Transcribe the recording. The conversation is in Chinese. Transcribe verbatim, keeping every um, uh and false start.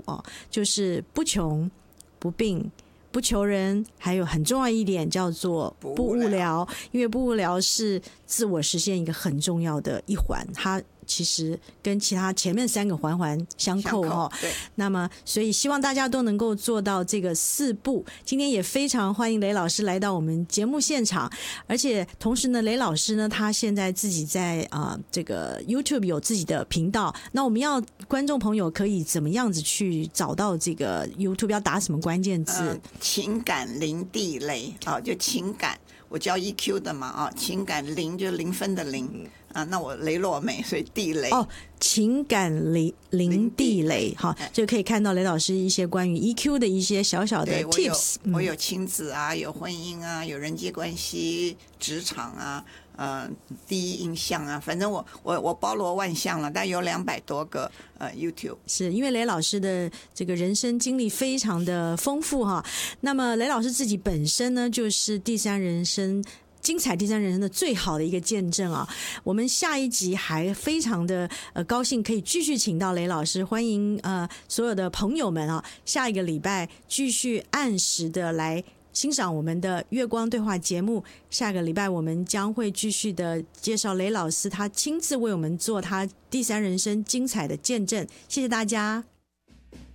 哦，就是不穷不病不求人，还有很重要一点叫做不无聊，因为不无聊是自我实现一个很重要的一环，它其实跟其他前面三个环环相扣哈。那么，所以希望大家都能够做到这个四步。今天也非常欢迎雷老师来到我们节目现场，而且同时呢，雷老师呢，他现在自己在啊、呃、这个 YouTube 有自己的频道。那我们要观众朋友可以怎么样子去找到这个 YouTube？ 要打什么关键字？呃、 情感零地雷啊，就情感。我教 E Q 的嘛啊，情感零就是零分的零啊，那我雷洛美，所以地雷哦，情感零零地雷哈，就可以看到雷老师一些关于 E Q 的一些小小的 tips。 我有, 我有亲子啊，有婚姻啊，有人际关系、职场啊。呃，第一印象啊，反正我我我包罗万象了，但有两百多个呃 YouTube。 是因为雷老师的这个人生经历非常的丰富哈。那么雷老师自己本身呢，就是第三人生。精彩第三人生的最好的一个见证啊！我们下一集还非常的呃高兴可以继续请到雷老师，欢迎呃所有的朋友们啊，下一个礼拜继续按时的来欣赏我们的月光对话节目。下个礼拜我们将会继续的介绍雷老师，他亲自为我们做他第三人生精彩的见证。谢谢大家。